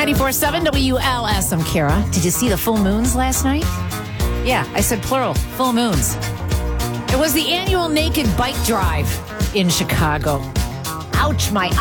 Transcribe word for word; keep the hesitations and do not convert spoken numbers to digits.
ninety-four point seven W L S. I'm Kara. Did you see the full moons last night? Yeah, I said plural, full moons. It was the annual Naked Bike Drive in Chicago. Ouch, my